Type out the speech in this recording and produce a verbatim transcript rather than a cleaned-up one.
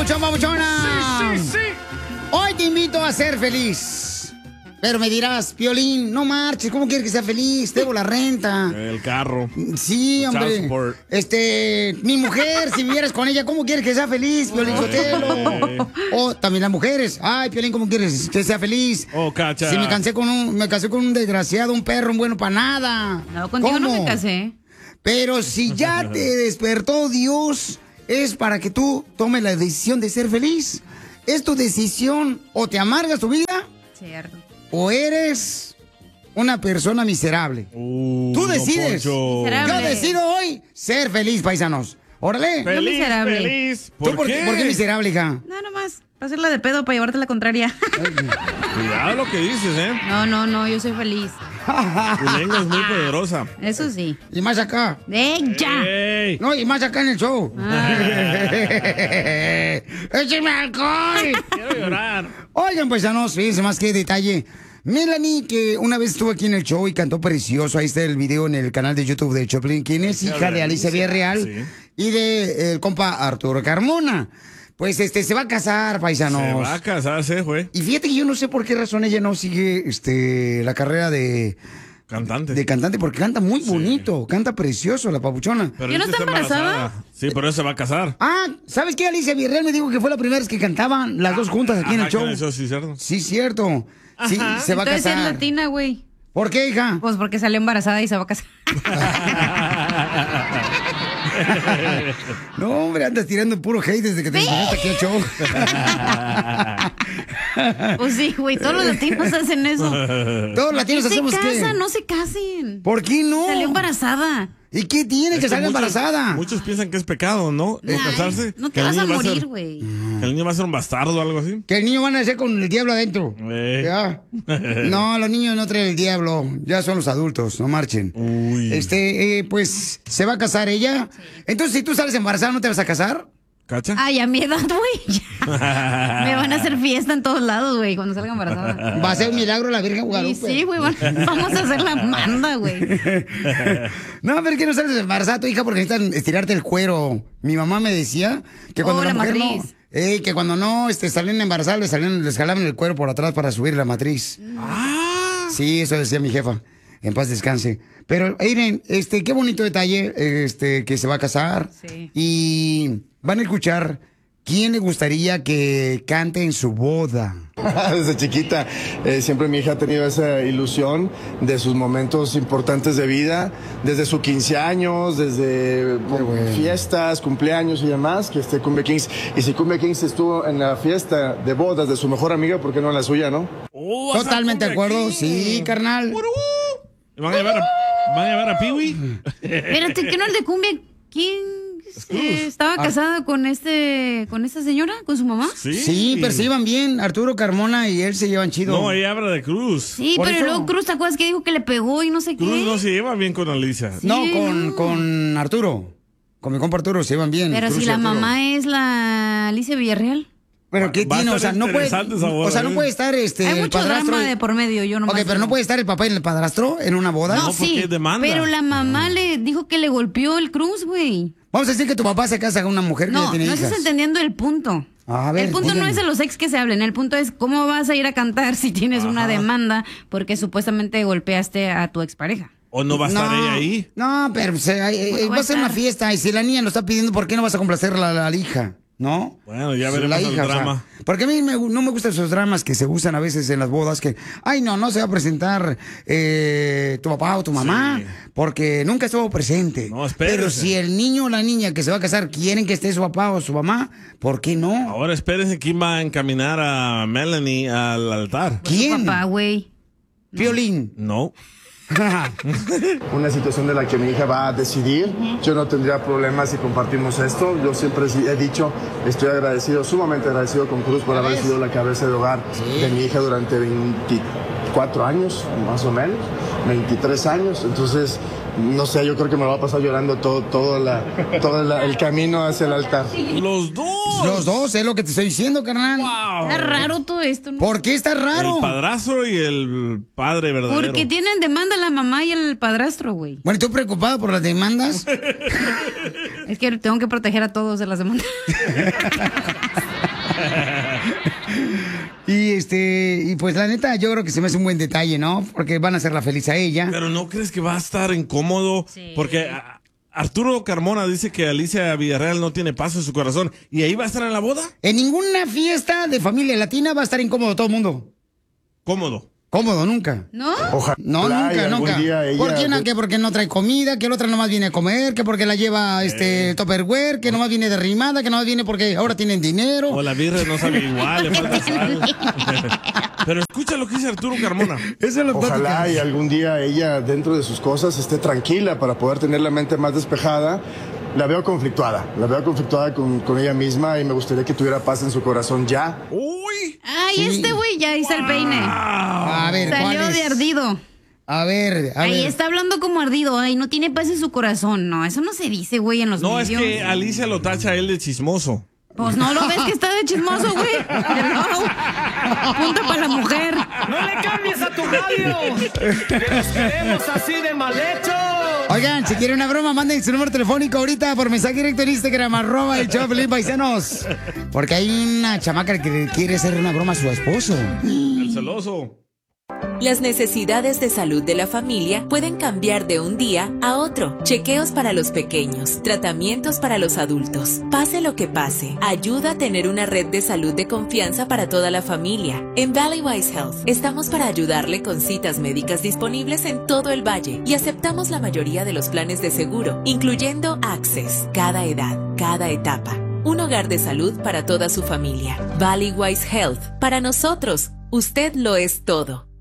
papuchón, papuchona! Sí, sí, sí. Hoy te invito a ser feliz. Pero me dirás, Piolín, no marches, ¿cómo quieres que sea feliz? Debo la renta. El carro. Sí, El hombre. child support. Este, mi mujer, si vivieras con ella, ¿cómo quieres que sea feliz, Piolín Sotelo? O también las mujeres. Ay, Piolín, ¿cómo quieres que sea feliz? Oh, cacha. Si me cansé con un, me casé con un desgraciado, un perro, un bueno para nada. No, contigo ¿Cómo? no me casé. Pero si ya te despertó Dios, es para que tú tomes la decisión de ser feliz. Es tu decisión, o te amargas tu vida, Cierto. o eres una persona miserable. Uh, Tú decides. Don Poncho. Yo decido hoy ser feliz, paisanos. Órale. Feliz, miserable. feliz. ¿Tú ¿Por, por, qué? ¿Por qué miserable, hija? No, nomás. Para hacerla de pedo, para llevarte la contraria. Cuidado lo que dices, ¿eh? No, no, no, yo soy feliz. Tu lengua es muy poderosa. Eso sí. Y más acá. ¡Ella! ¡Ey! No, y más acá en el show. ¡Écheme alcohol! Quiero llorar. Oigan, paisanos, fíjense más que detalle. Melanie, que una vez estuvo aquí en el show y cantó precioso. Ahí está el video en el canal de YouTube de Choplin, quien es hija de Alicia Villarreal Sí. y de el compa Arturo Carmona. Pues este se va a casar, paisanos. Se va a casarse, güey. Y fíjate que yo no sé por qué razón ella no sigue este la carrera de, Cantante. de cantante, porque canta muy bonito, canta precioso la papuchona. Pero ¿Ya no ahorita está embarazada? Sí, pero eso se va a casar. Ah, ¿sabes qué? Alicia Villarreal me dijo que fue la primera vez que cantaban las dos juntas aquí en el Ajá, show. con eso sí, cierto. Sí, cierto. Sí, Ajá. se va a Entonces es casar. latina, güey. ¿Por qué, hija? Pues porque salió embarazada y se va a casar. No, hombre, andas tirando puro hate desde que te enseñaste aquí al show. Pues sí, güey, todos los latinos hacen eso. Todos los latinos ¿Qué se hacemos qué. casan? No se casen. ¿Por qué no? Salió embarazada. ¿Y qué tiene Es que salir muchos- embarazada? Muchos piensan que es pecado, ¿no? El Ay, casarse. no te Que el vas a niño va ser- morir, güey. Que el niño va a ser un bastardo o algo así. Que el niño van a nacer con el diablo adentro. Eh. Ya. No, los niños no traen el diablo. Ya son los adultos, no marchen. Uy. Este, eh, pues, ¿se va a casar ella? Entonces, si tú sales embarazada, ¿no te vas a casar? ¿Cacha? Ay, a mi edad, güey. ya. Me van a hacer fiesta en todos lados, güey, cuando salga embarazada. Va a ser un milagro la Virgen Y Guadalupe. sí, güey, van- vamos a hacer la manda, güey. No, pero que no sales embarazada tu hija porque necesitan estirarte el cuero. Mi mamá me decía que cuando Oh, la la mujer no, matriz. eh, que cuando no este, salían embarazadas, les, salían, les jalaban el cuero por atrás para subir la matriz. Ah. Sí, eso decía mi jefa. En paz descanse. Pero, Irene, este, qué bonito detalle, este, que se va a casar. Sí. Y van a escuchar quién le gustaría que cante en su boda. Desde chiquita, eh, siempre mi hija ha tenido esa ilusión de sus momentos importantes de vida, desde sus quince años, desde bueno, fiestas, cumpleaños y demás, que esté Cumbia Kings. Y si Cumbia Kings estuvo en la fiesta de bodas de su mejor amiga, ¿por qué no en la suya, no? Oh, vas a Totalmente de comer acuerdo, aquí. sí, carnal. ¿Y ¿Van a llevar a, ¿van a, llevar a Peewee? Espérate, ¿qué no es de cumbia? ¿Quién eh, estaba casada con este, con esta señora, con su mamá? Sí. Sí, pero se llevan bien. Arturo Carmona y él se llevan chido. No, ella habla de Cruz. Sí, Por pero eso- luego Cruz, ¿te acuerdas que dijo que le pegó y no sé qué? Cruz no se lleva bien con Alicia. No, Sí, con, no. con Arturo. Con mi compa Arturo se llevan bien. Pero Cruz si y la Arturo. mamá es la Alicia Villarreal. Pero ¿qué Va a tiene? O estar sea, no puede, interesante esa boda, o sea, no ¿eh? puede estar este, Hay el mucho padrastro. drama y- de por medio, yo no Ok, pero no puede estar el papá y el padrastro en una boda. No, No, porque sí, demanda. pero la mamá le dijo que le golpeó el Cruz, güey. Vamos a decir que tu papá se casa con una mujer que ya No, tiene no hijas. estás entendiendo el punto. A ver, el punto no dígame. es de los ex que se hablen, el punto es cómo vas a ir a cantar si tienes una demanda porque supuestamente golpeaste a tu expareja. ¿O no va a estar ella ahí? No, pero o sea, eh, ¿Cómo eh, no va a ser estar? una fiesta y si la niña lo está pidiendo, ¿por qué no vas a complacerla a la, a la hija? ¿No? Bueno, ya Sí, veremos la el hija, o sea, drama. porque a mí me- no me gustan esos dramas que se usan a veces en las bodas, que, ay, no, no se va a presentar eh, tu papá o tu mamá, Sí. porque nunca estuvo presente. No, espérese. Pero si el niño o la niña que se va a casar quieren que esté su papá o su mamá, ¿por qué no? Ahora espérense quién va a encaminar a Melanie al altar. ¿Quién? Papá, güey. Violín. No. Una situación de la que mi hija va a decidir. Yo no tendría problemas si compartimos esto. Yo siempre he dicho, estoy agradecido, sumamente agradecido con Cruz por haber sido la cabeza de hogar de mi hija durante veinticuatro años, más o menos, veintitrés años. Entonces, no sé, yo creo que me lo va a pasar llorando todo, todo, la, todo la- el camino hacia el altar. Los dos. Los dos, es lo que te estoy diciendo, carnal. Wow. Está raro todo esto, ¿no? ¿Por qué está raro? El padrastro y el padre verdadero. Porque tienen demanda la mamá y el padrastro, güey. Bueno, ¿tú preocupado por las demandas? Es que tengo que proteger a todos de las demandas. este, y pues la neta, yo creo que se me hace un buen detalle, ¿no? Porque van a hacerla feliz a ella. Pero ¿no crees que va a estar incómodo? Sí. Porque a, Arturo Carmona dice que Alicia Villarreal no tiene paz en su corazón. ¿Y ahí va a estar en la boda? En ninguna fiesta de familia latina va a estar incómodo todo el mundo. ¿Cómodo? Cómodo, nunca. ¿No? Ojalá. No, nunca, nunca. Ella... ¿Por qué? Que porque no trae comida, que la otra nomás viene a comer, que porque la lleva este Tupperware, que nomás viene derrimada, que nomás viene porque ahora tienen dinero. O la birra no sabe igual, le falta sal. Pero escucha lo que dice Arturo Carmona. Eso es lo Ojalá y algún día ella, dentro de sus cosas, esté tranquila para poder tener la mente más despejada. La veo conflictuada, la veo conflictuada con, con ella misma y me gustaría que tuviera paz en su corazón ya. ¡Uy! Ay, sí. este güey ya hizo wow. el peine. A ver, salió ¿cuál es? de ardido. A ver, a Ahí ver. está hablando como ardido. Ay, no tiene paz en su corazón. No, eso no se dice, güey, en los No, medios. es que Alicia lo tacha a él de chismoso. Pues no lo ves que está de chismoso, güey. Hello. Punto para la mujer. No le cambies a tu radio. Que nos queremos así de mal hecho. Oigan, si quieren una broma, manden su número telefónico ahorita por mensaje directo en Instagram, arroba el Choplin, paisanos. Porque hay una chamaca que quiere hacer una broma a su esposo. El celoso. Las necesidades de salud de la familia pueden cambiar de un día a otro. Chequeos para los pequeños, tratamientos para los adultos. Pase lo que pase, ayuda a tener una red de salud de confianza para toda la familia. En Valleywise Health estamos para ayudarle con citas médicas disponibles en todo el valle y aceptamos la mayoría de los planes de seguro, incluyendo Access, cada edad, cada etapa. Un hogar de salud para toda su familia. Valleywise Health. Para nosotros, usted lo es todo.